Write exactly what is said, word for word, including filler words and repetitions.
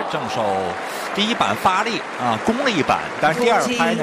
正手第一板发力啊，攻了一板，但是第二拍呢？